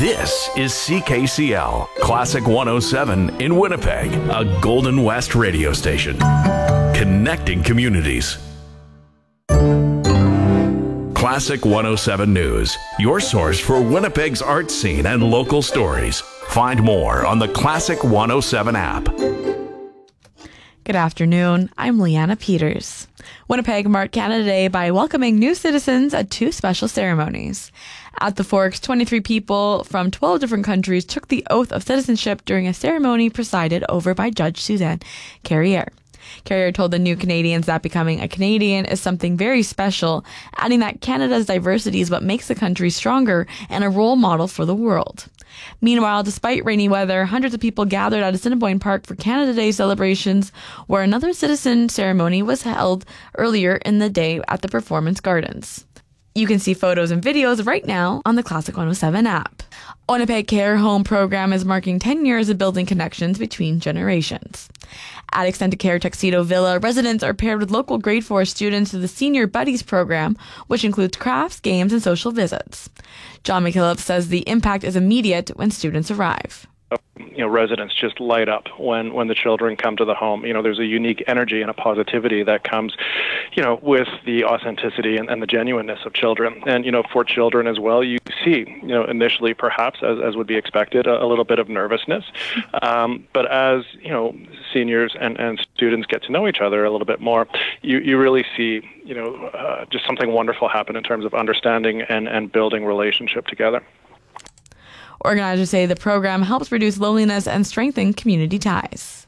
This is CKCL, Classic 107 in Winnipeg, a Golden West radio station. Connecting communities. Classic 107 News, your source for Winnipeg's art scene and local stories. Find more on the Classic 107 app. Good afternoon. I'm Leanna Peters. Winnipeg marked Canada Day by welcoming new citizens at two special ceremonies. At the Forks, 23 people from 12 different countries took the oath of citizenship during a ceremony presided over by Judge Suzanne Carrier. Carrier told the new Canadians that becoming a Canadian is something very special, adding that Canada's diversity is what makes the country stronger and a role model for the world. Meanwhile, despite rainy weather, hundreds of people gathered at Assiniboine Park for Canada Day celebrations, where another citizen ceremony was held earlier in the day at the Performance Gardens. You can see photos and videos right now on the Classic 107 app. Winnipeg Care Home program is marking 10 years of building connections between generations. At Extended Care Tuxedo Villa, residents are paired with local grade 4 students through the Senior Buddies program, which includes crafts, games, and social visits. John McKillop says the impact is immediate when students arrive. Residents just light up when the children come to the home. There's a unique energy and a positivity that comes, with the authenticity and the genuineness of children. And, for children as well, you see, initially perhaps, as would be expected, a little bit of nervousness. But as, seniors and students get to know each other a little bit more, you really see, just something wonderful happen in terms of understanding and building relationship together. Organizers say the program helps reduce loneliness and strengthen community ties.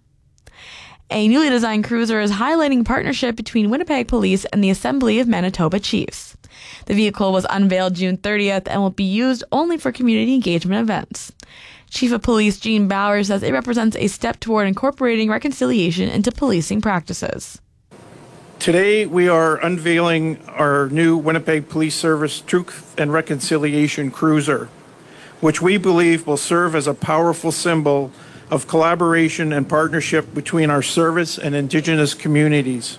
A newly designed cruiser is highlighting partnership between Winnipeg Police and the Assembly of Manitoba Chiefs. The vehicle was unveiled June 30th and will be used only for community engagement events. Chief of Police Gene Bauer says it represents a step toward incorporating reconciliation into policing practices. Today, we are unveiling our new Winnipeg Police Service Truth and Reconciliation Cruiser, which we believe will serve as a powerful symbol of collaboration and partnership between our service and Indigenous communities.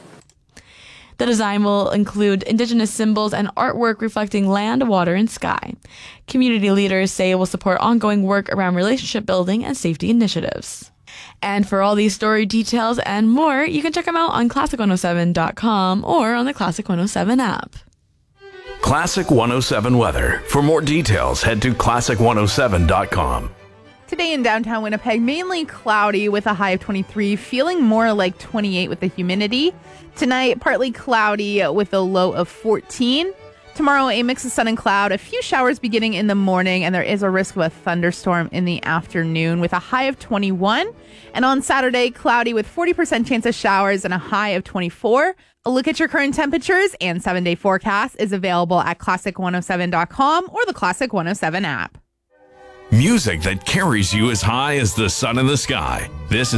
The design will include Indigenous symbols and artwork reflecting land, water, and sky. Community leaders say it will support ongoing work around relationship building and safety initiatives. And for all these story details and more, you can check them out on classic107.com or on the Classic 107 app. Classic 107 weather. For more details, head to classic107.com. Today in downtown Winnipeg, mainly cloudy with a high of 23, feeling more like 28 with the humidity. Tonight, partly cloudy with a low of 14. Tomorrow, a mix of sun and cloud, a few showers beginning in the morning, and there is a risk of a thunderstorm in the afternoon with a high of 21. And on Saturday, cloudy with 40% chance of showers and a high of 24. A look at your current temperatures and 7-day forecast is available at classic107.com or the Classic 107 app. Music that carries you as high as the sun in the sky. This is